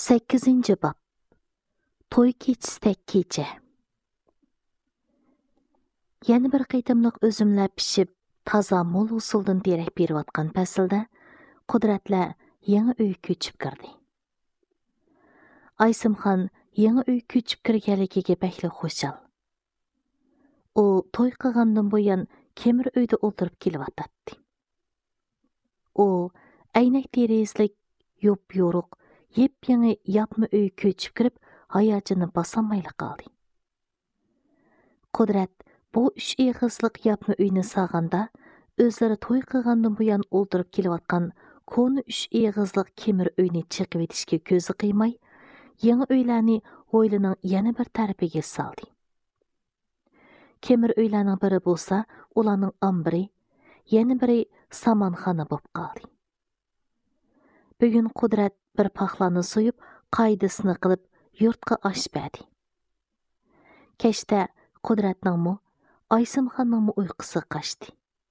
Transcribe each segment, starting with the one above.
8. bab. To'y kechisidek kecha. Yana bir qitimliq o'zimlar pishib, toza mo'l usuldan derak berayotgan faslda Qudratlar yangi uy ko'chib kirdi. Aysimxon yangi uy ko'chib kirganligiga bakli xushal. U to'y qilgandan buyon kemir uyda o'tirib kelyotdi. U aynak derazlik yo'p-yo'ruq, yep-yangi yapma uy ko'chib kirib, hayotini bosolmayli qoldi. Qudrat bu 3 egizlik yapma uyni sog'anda, o'zlari to'y qilgandan buyon o'ldirib kelayotgan koni 3 egizlik kemir uyni chiqib etishga ko'zi qiymay, yangi uylarni hovlining yana bir tarafiga soldi. Kemir uylarning biri bo'lsa, ularning ombiri, yana biri samonxona bo'lib qoldi. Bugun Qudrat bir paxlani so'yib, qoidasini qilib, yurtga osh berdi. Kechda Qudratning Aysimxonning uyqusi qochdi.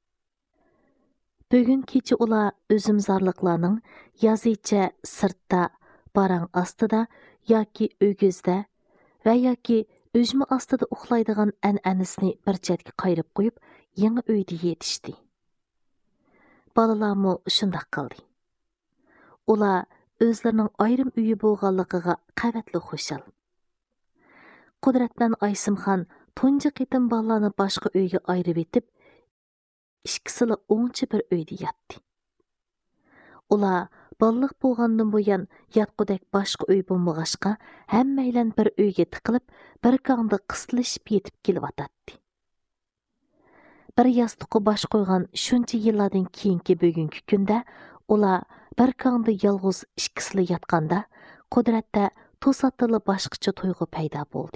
Bugun kecha ular o'zimzorliqlarning yozicha sirtda, barang ostida yoki o'gizda va yoki o'jma ostida uxlaydigan an'anasini bir chetga qayrib qo'yib, yangi uyda yetishdi. Balalarmu shundoq qildi. Ular o'zlarining ayrim uyi bo'lganligiga qavatli xushal. Qudrat bilan Aysimxon tunji qitim balalarni boshqa uyga ayirib etib, ikkisila o'ngchi bir uyda yatdi. Ular balliq bo'lgandan buyon yatqudek boshqa uy bo'lmag'achqa, hammaylan bir uyga tiqilib, bir kongda qislashib yetib kelyotdi. Bir yostiqqa bosh qo'ygan shuncha yillardan keyingi bugungi kunda ular bir kongda yolg'iz ikkisila yotganda, Qudratda to'satila boshqacha tuyg'u paydo bo'ldi.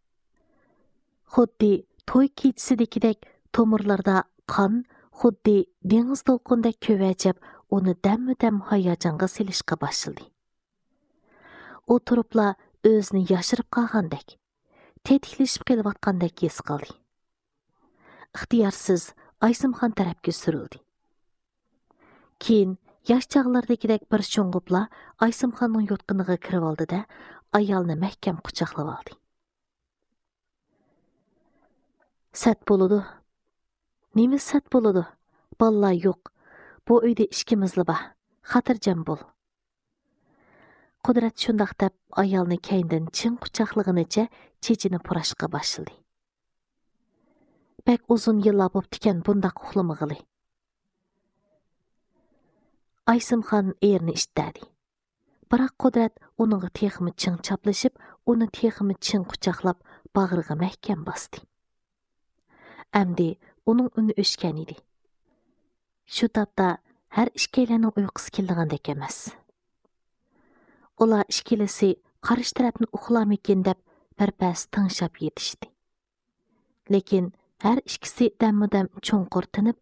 Xuddi to'y kechisidagidek tomirlarda qon, xuddi dengiz to'lqindek ko'vachib, uni dam-dam hayajonga selishga boshladi. U turibla o'zini yashirib qolgandek, tetiklashib kelayotgandek his qildi. Ixtiyorsiz Aysimxon tarafga surildi. Keyin yosh chog'lardagidek bir sho'ng'ibla Aysimxonning yo'tqiniga kirib oldi-da, ayolni mahkam quchoqlab oldi. Sat bo'ladi. Nima sat bo'ladi? Ballar yo'q. Bu uyda ikkimizli bor. Xotirjam bo'l. Qudrat shundoq deb ayolni keyindan chin quchoqlig'icha chechini purashga boshladi. Bek uzun yillar bo'ptikan bundaq uxlamag'ili. Aysimxon erini ishtadi. Biroq Qudrat uningga texmi chin chaplashib, uni texmi chin quchoqlab, bag'riga mahkam bosdi. Amdi uning uni o'shgan edi. Shu topda har ikkilarning uyqusi kelgandek emas. Ular ikkilisi qarish tarafni uxlamikin deb birpas tinglab yetishdi. Lekin har ikkisi dam-dam cho'nqur tinib,